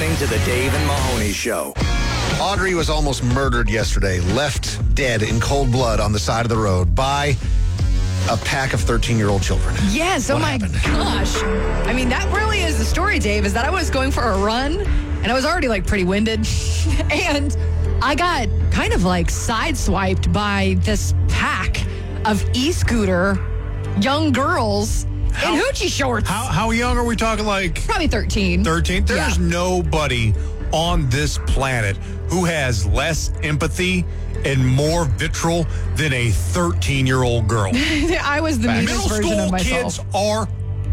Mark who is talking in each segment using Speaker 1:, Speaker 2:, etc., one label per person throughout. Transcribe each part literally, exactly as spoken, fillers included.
Speaker 1: listening to the Dave and Mahoney Show.
Speaker 2: Audrey was almost murdered yesterday, left dead in cold blood on the side of the road by a pack of thirteen-year-old children.
Speaker 3: Yes, oh
Speaker 2: What
Speaker 3: my
Speaker 2: happened?
Speaker 3: gosh. I mean, that really is the story, Dave, is that I was going for a run, and I was already, like, pretty winded. And I got kind of, like, sideswiped by this pack of e-scooter young girls
Speaker 4: How-
Speaker 3: in hoochie shorts.
Speaker 4: How how young are we talking? Like
Speaker 3: Probably thirteen.
Speaker 4: thirteen? There's
Speaker 3: Yeah.
Speaker 4: nobody on this planet who has less empathy and more vitriol than a thirteen-year-old girl.
Speaker 3: I was the
Speaker 4: Middle
Speaker 3: meanest version
Speaker 4: school
Speaker 3: of myself.
Speaker 4: kids are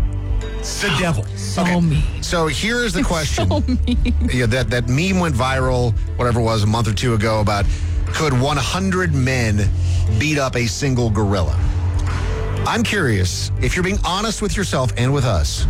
Speaker 4: the devil.
Speaker 3: So
Speaker 2: Okay.
Speaker 3: mean.
Speaker 2: So here's the question.
Speaker 3: So mean.
Speaker 2: Yeah, that, that meme went viral, whatever it was, a month or two ago about could one hundred men beat up a single gorilla? I'm curious, if you're being honest with yourself and with us,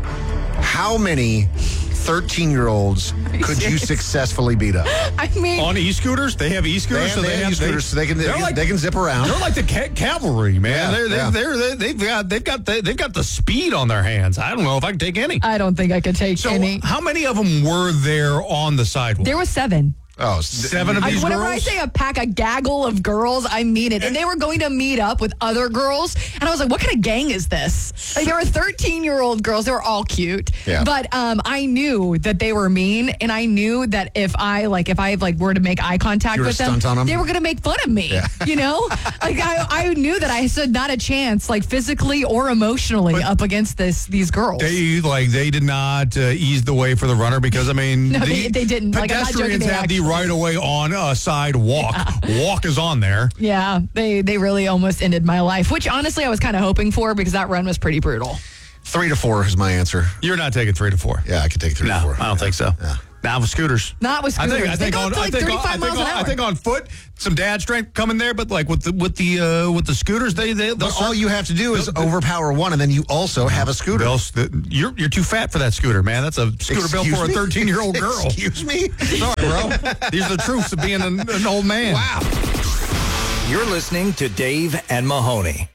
Speaker 2: how many thirteen-year-olds could you
Speaker 3: serious?
Speaker 2: successfully beat up?
Speaker 3: I mean,
Speaker 4: On e-scooters, they have
Speaker 2: They
Speaker 4: e-scooters,
Speaker 2: have,
Speaker 4: so
Speaker 2: they have e-scooters, so they can, they,
Speaker 4: they're
Speaker 2: can,
Speaker 4: like-
Speaker 2: they can zip around.
Speaker 4: They're like the ca- cavalry, man.
Speaker 2: Yeah,
Speaker 4: they're, they're,
Speaker 2: yeah.
Speaker 4: they're, they're, they've got they've got the, they've got the speed on their hands. I don't know if I can take any.
Speaker 3: I don't think I could take
Speaker 4: So
Speaker 3: any.
Speaker 4: how many of them were there on the sidewalk?
Speaker 3: There was seven.
Speaker 2: Oh,
Speaker 4: Seven of
Speaker 3: I,
Speaker 4: these
Speaker 3: whenever I
Speaker 4: girls?
Speaker 3: say a pack, a gaggle of girls, I mean it. And they were going to meet up with other girls. And I was like, what kind of gang is this? Like, there were thirteen-year-old girls. They were all cute.
Speaker 2: Yeah.
Speaker 3: But um, I knew that they were mean. And I knew that if I, like, if I, like, were to make eye contact
Speaker 2: You were
Speaker 3: with
Speaker 2: to
Speaker 3: them,
Speaker 2: stunt on 'em?
Speaker 3: they were going to make fun of me.
Speaker 2: Yeah.
Speaker 3: You know? Like, I, I knew that I stood not a chance, like, physically or emotionally up against this these girls.
Speaker 4: They like they did not uh, ease the way for the runner because I mean
Speaker 3: No,
Speaker 4: the
Speaker 3: they- they didn't. Like, I'm not joking,
Speaker 4: pedestrians
Speaker 3: they
Speaker 4: have the
Speaker 3: actually-
Speaker 4: right of way on a sidewalk. Walk is on there.
Speaker 3: yeah, they, they really almost ended my life, which honestly I was kind of hoping for because that run was pretty brutal.
Speaker 2: Three to four is my answer.
Speaker 4: You're not taking three to four.
Speaker 2: Yeah, I could take three
Speaker 4: No,
Speaker 2: to four.
Speaker 4: I don't think so.
Speaker 2: Yeah.
Speaker 4: Not with scooters.
Speaker 3: Not with
Speaker 4: I
Speaker 3: scooters.
Speaker 4: think I
Speaker 3: They
Speaker 4: think
Speaker 3: go
Speaker 4: on
Speaker 3: up to, like,
Speaker 4: I think on,
Speaker 3: thirty-five
Speaker 4: I think
Speaker 3: miles
Speaker 4: on,
Speaker 3: an
Speaker 4: I
Speaker 3: hour.
Speaker 4: think on foot some dad strength coming there, but like with the with the uh, with the scooters they they
Speaker 2: But all you have to do is overpower one, and then you also have a scooter.
Speaker 4: They'll, you're you're too fat for that scooter, man. That's a scooter built
Speaker 2: Excuse
Speaker 4: for a
Speaker 2: me?
Speaker 4: thirteen-year-old girl.
Speaker 2: Excuse me?
Speaker 4: Sorry, bro. These are the truths of being an, an old man.
Speaker 2: Wow.
Speaker 1: You're listening to Dave and Mahoney.